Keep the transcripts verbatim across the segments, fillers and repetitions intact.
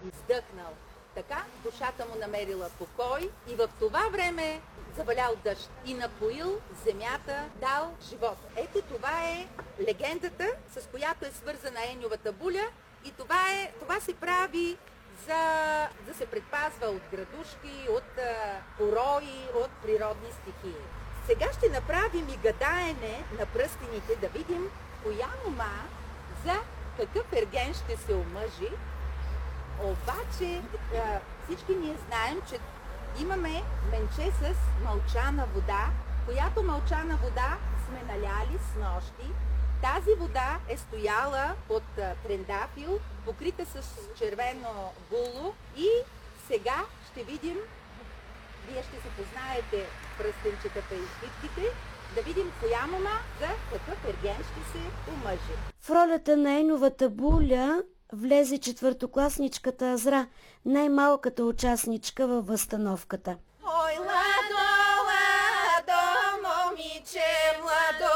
издъхнал. Така душата му намерила покой и в това време завалял дъжд и напоил земята, дал живот. Ето това е легендата, с която е свързана Еньовата буля и това, е, това се прави за да се предпазва от градушки, от а, порои, от природни стихии. Сега ще направим и гадаене на пръстените, да видим коя мома за какъв ерген ще се омъжи. Обаче а, всички ние знаем, че имаме менче с мълчана вода, която мълчана вода сме наляли с нощи. Тази вода е стояла под трендафил, покрита с червено було и сега ще видим, вие ще се познаете пръстенчетата и изпитките, да видим коя мома за какъв ерген ще се омъжи. В ролята на Еньовата буля влезе четвъртокласничката Азра, най-малката участничка във възстановката. Ой, ладо, ладо, момиче младо!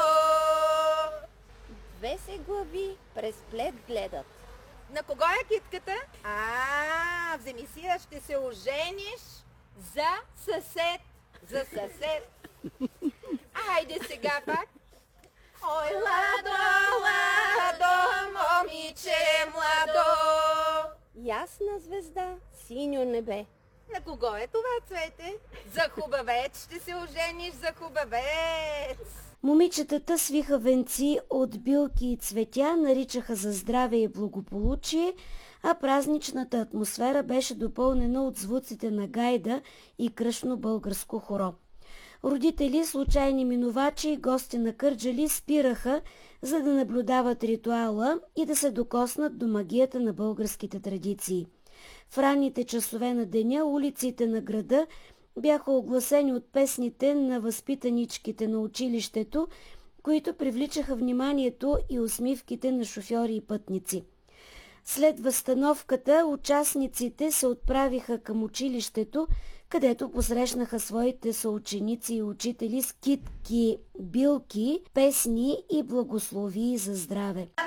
Две се глави през плед гледат. На кого е китката? А, вземи си я, ще се ожениш за съсед. За съсед. Айде сега пак. Ой, ладо, ладо, момиче младо! Ясна звезда, синьо небе. На кого е това, Цвете? За хубавец ще се ожениш, за хубавец! Момичетата свиха венци от билки и цветя, наричаха за здраве и благополучие, а празничната атмосфера беше допълнена от звуците на гайда и кръшно българско хоро. Родители, случайни минувачи и гости на Кърджали спираха, за да наблюдават ритуала и да се докоснат до магията на българските традиции. В ранните часове на деня улиците на града бяха огласени от песните на възпитаничките на училището, които привличаха вниманието и усмивките на шофьори и пътници. След възстановката участниците се отправиха към училището, където посрещнаха своите съученици и учители с китки, билки, песни и благословии за здраве.